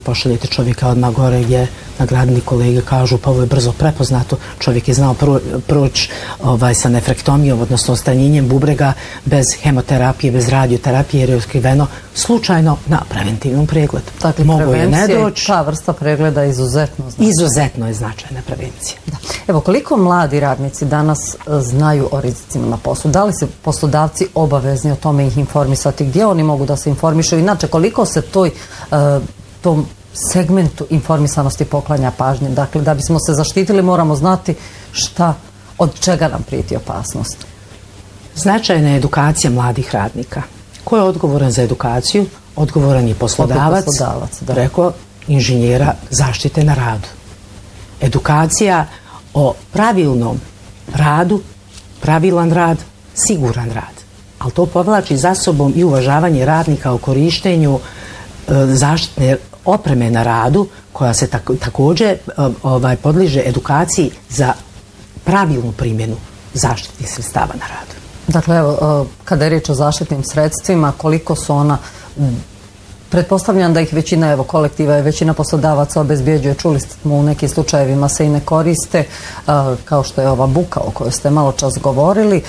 Pošaljete čovjeka odmah gore gdje nagradni kolege kažu pa ovo je brzo prepoznato, čovjek je znao proći sa nefrektomijom, odnosno ostanjenjem bubrega bez hemoterapije, bez radioterapije jer je otkriveno slučajno na preventivnom pregledu. Dakle, prevencija je ta vrsta pregleda izuzetno značajna. Izuzetno je značajna prevencija. Da. Evo, koliko mladi radnici danas znaju o rizicima na poslu? Da li se poslodavci obavezni o tome ih informisati? Gdje oni mogu da se informišu? Inače, koliko se tom segmentu informisanosti poklanja pažnje? Dakle, da bismo se zaštitili moramo znati od čega nam prijeti opasnost. Značajna je edukacija mladih radnika. Ko je odgovoran za edukaciju? Odgovoran je poslodavac preko inženjera zaštite na radu. Edukacija o pravilnom radu, pravilan rad, siguran rad. Ali to povlači za sobom i uvažavanje radnika o korištenju zaštitne opreme na radu koja se također podliže edukaciji za pravilnu primjenu zaštitnih sredstava na radu. Dakle, evo, kada je riječ o zaštitnim sredstvima, koliko su ona, pretpostavljam da ih većina kolektiva i većina poslodavaca obezbjeđuje, čuli smo u nekim slučajevima se i ne koriste, kao što je ova buka o kojoj ste malo čas govorili.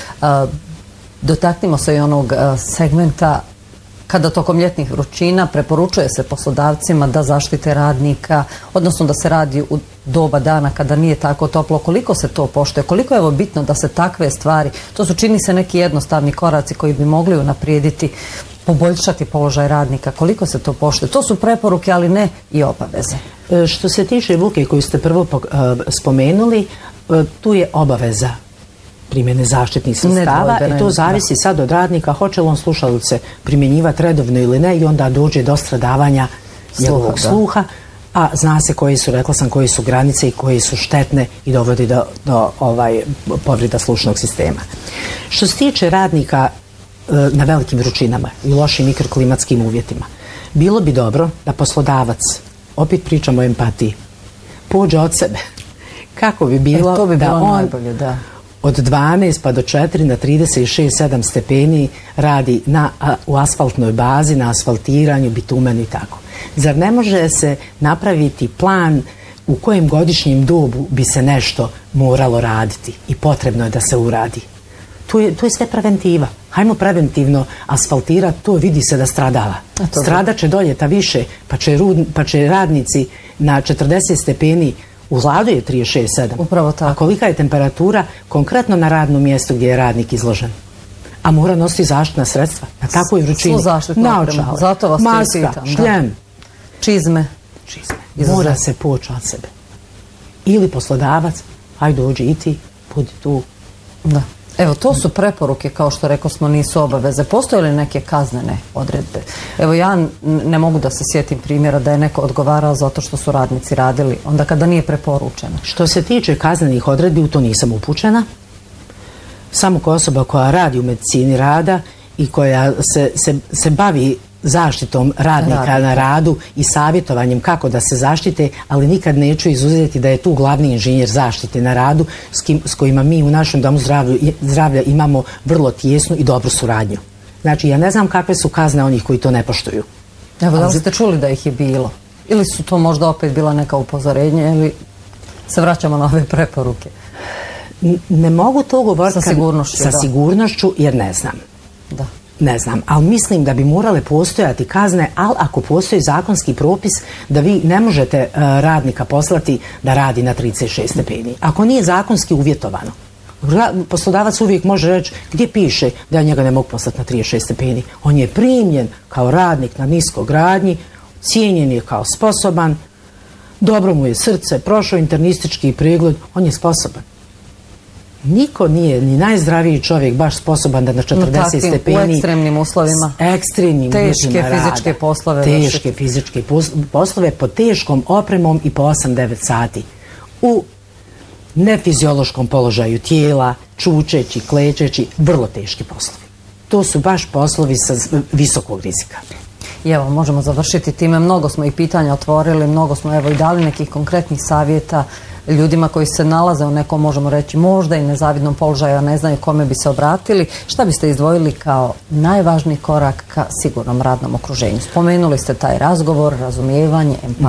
Dotaknimo se i onog segmenta kada tokom ljetnih vrućina preporučuje se poslodavcima da zaštite radnika, odnosno da se radi u doba dana kada nije tako toplo. Koliko se to poštuje? Koliko je bitno da se takve stvari, to su čini se neki jednostavni koraci koji bi mogli unaprijediti, poboljšati položaj radnika. Koliko se to poštuje? To su preporuke, ali ne i obaveze. Što se tiče buke koju ste prvo spomenuli, tu je obaveza primjene zaštitnih sredstava i to zavisi sad od radnika hoće li on slušalice primjenjivati redovno ili ne i onda dođe do stradavanja njegovog sluha, a zna se koji su granice i koje su štetne i dovodi do povreda slušnog sistema. Što se tiče radnika na velikim vrućinama i lošim mikroklimatskim uvjetima, bilo bi dobro da poslodavac, opet pričamo o empatiji, pođe od sebe. Kako bi bilo da on najbolje, od 12 pa do 4 na 36-7 stepeni radi u asfaltnoj bazi, na asfaltiranju, bitumenu i tako. Zar ne može se napraviti plan u kojem godišnjem dobu bi se nešto moralo raditi i potrebno je da se uradi? To je sve preventiva. Hajmo preventivno asfaltirati, to vidi se da stradava. Stradat će doljeta više, pa će radnici na 40 stepeni u hladu je 36-7. Upravo tako. A kolika je temperatura konkretno na radnom mjestu gdje je radnik izložen? A mora nositi zaštitna sredstva. Na takvoj vrućini. Svu zaštitnu opremu. Zato vas maska, šljem. Čizme. Mora se poći od sebe. Ili poslodavac, hajde dođi i ti, budi tu. Da. Evo, to su preporuke, kao što rekao smo, nisu obaveze. Postoje li neke kaznene odredbe? Evo, ja ne mogu da se sjetim primjera da je neko odgovarao zato što su radnici radili, onda kada nije preporučeno. Što se tiče kaznenih odredbi, u to nisam upućena. Samo kao osoba koja radi u medicini rada i koja se bavi zaštitom radnika na radu i savjetovanjem kako da se zaštite, ali nikad neću izuzeti da je tu glavni inženjer zaštite na radu s kojima mi u našem domu zdravlja imamo vrlo tijesnu i dobru suradnju. Znači, ja ne znam kakve su kazne onih koji to ne poštuju. Evo, da li ste čuli da ih je bilo? Ili su to možda opet bila neka upozorenja ili se vraćamo na ove preporuke? Ne mogu to govoriti sa sigurnošću jer ne znam. Da. Ne znam, ali mislim da bi morale postojati kazne, ali ako postoji zakonski propis da vi ne možete radnika poslati da radi na 36 stepeni. Ako nije zakonski uvjetovano, poslodavac uvijek može reći gdje piše da ja njega ne mogu poslati na 36 stepeni. On je primljen kao radnik na niskogradnji, cijenjen je kao sposoban, dobro mu je srce, prošao internistički pregled, on je sposoban. Niko nije, ni najzdraviji čovjek baš sposoban da na 40 stepeni... U ekstremnim uslovima. Teške fizičke poslove. Teške fizičke poslove pod teškom opremom i po 8-9 sati. U nefiziološkom položaju tijela, čučeći, klečeći, vrlo teški poslovi. To su baš poslovi sa visokog rizika. I evo, možemo završiti time. Mnogo smo i pitanja otvorili, mnogo smo i dali nekih konkretnih savjeta ljudima koji se nalaze u nekom, možemo reći, možda i nezavidnom položaju, a ne znaju kome bi se obratili. Šta biste izdvojili kao najvažniji korak ka sigurnom radnom okruženju? Spomenuli ste taj razgovor, razumijevanje, empatiju.